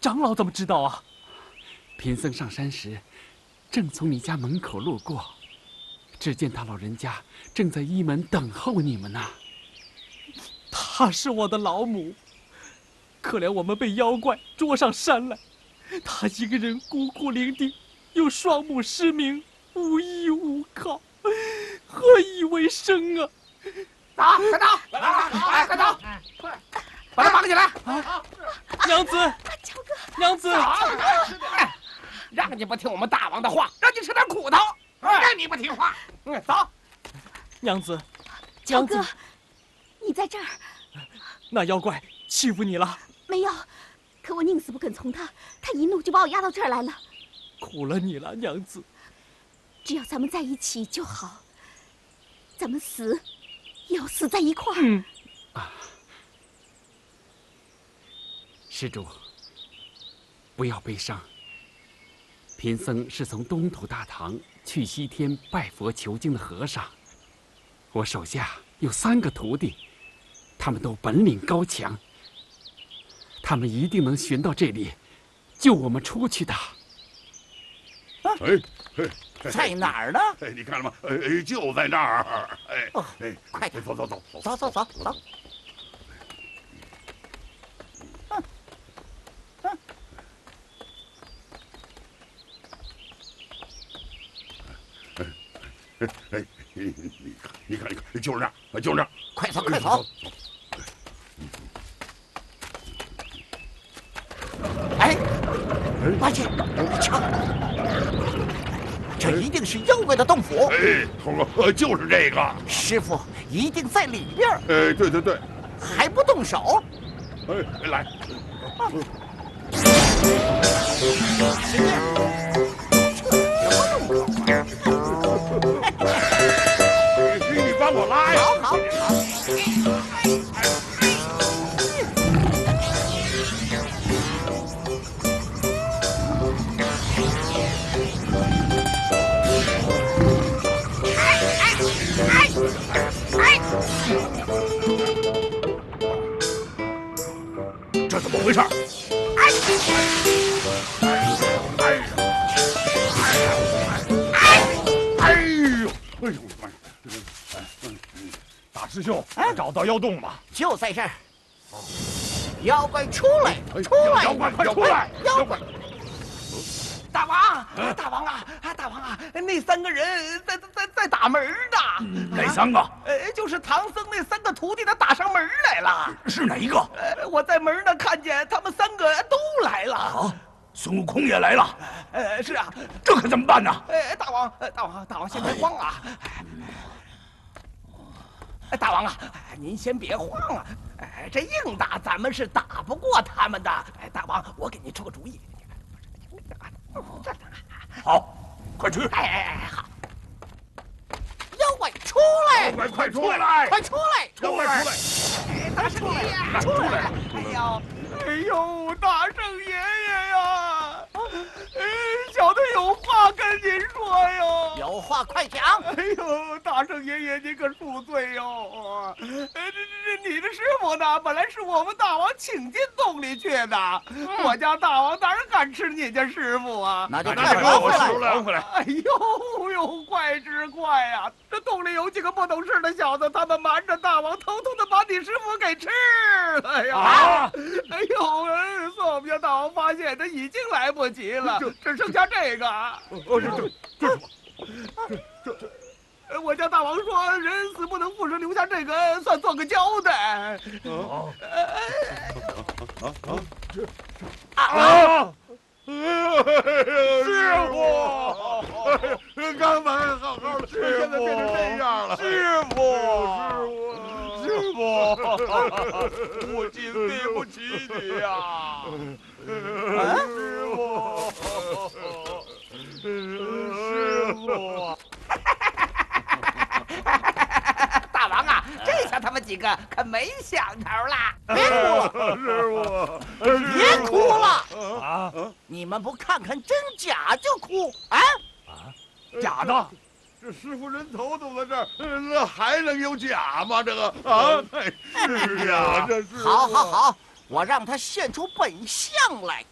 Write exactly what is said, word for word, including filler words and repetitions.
长老怎么知道啊？ 贫僧上山时，正从你家门口路过，只见大老人家正在一门等候你们呢。 她是我的老母，可怜我们被妖怪捉上山来，她一个人孤苦伶仃，又双目失明，无依无靠，何以为生啊？ 打，快打！哎，快打！快，把他绑起来！ 啊，娘子， 乔哥， 娘子， 哎，让你不听我们大王的话，让你吃点苦头，让你不听话。嗯，走。 娘子， 乔哥，你在这儿？ 那妖怪欺负你了？ 没有，可我宁死不肯从他，他一怒就把我押到这儿来了。 苦了你了，娘子。 只要咱们在一起就好，咱们死也要死在一块儿。 嗯啊，施主，不要悲伤。贫僧是从东土大唐去西天拜佛求经的和尚，我手下有三个徒弟，他们都本领高强，他们一定能寻到这里，救我们出去的。 哎哎， 在哪儿呢？ 哎，你看了吗？哎，就在那儿。哎哦， 哎， 快点， 走走走走走走走走。嗯嗯。 哎哎，你你看，你看，你看，就是这儿，就是这儿。 快走，快走！哎，八戒，你瞧，这一定是妖怪的洞府。 哎，猴哥，就是这个。 师傅一定在里边。 哎，对对对。 还不动手？ 哎，来。 行呀，这什么动作啊？ 你帮我拉呀！ 好好好。 这怎么回事？哎！哎！哎呦！哎呦！大师兄，找到妖洞吗？ 就在这儿。妖怪出来！出来！ 妖怪快出来！ 妖怪！大王，大王啊，大王啊，那三个人在在在在打门呢。 哪三个？ 呃，就是唐僧那三个徒弟，他打上门来了。 是哪一个？ 呃，我在门那看见他们三个都来了。 啊，孙悟空也来了。 呃，是啊， 这可怎么办呢？ 呃，大王，大王，大王先别慌啊。大王啊，您先别慌啊！哎，这硬打咱们是打不过他们的。哎，大王，我给您出个主意。 好，快去！ 哎哎哎，好！妖怪出来！ 妖怪快出来！ 快出来！ 妖怪出来！ 哎，大圣爷爷，出来了！哎呦，哎呦，大圣爷爷呀！哎，小的有话跟您说哟。有话快讲！哎呦，大圣爷爷，您可恕罪哟！哎，这这你的师傅呢？本来是我们大王请进洞里去的，我家大王哪敢吃你家师傅啊？那就快还回来，还回来！哎呦呦，怪之怪呀！这洞里有几个不懂事的小子，他们瞒着大王，偷偷的把你师傅给吃了呀！啊！哎呦，算我们家大王发现，他已经来不及了，只剩下这个。 哦，这这这什么？这这这，我家大王说，人死不能复生，留下这个算做个交代。 啊啊啊！这啊！ 师傅，刚才还好好的，现在变成这样了。 师傅， 师傅，母亲对不起你呀！师傅，师傅。 大王啊，这下他们几个可没想头了。别哭了， 师傅， 别哭了啊！你们不看看真假就哭啊？ 啊，假的？ 这师傅人头都在这儿，那还能有假吗？这个啊，是啊，这是。 好，好，好，我让他现出本相来。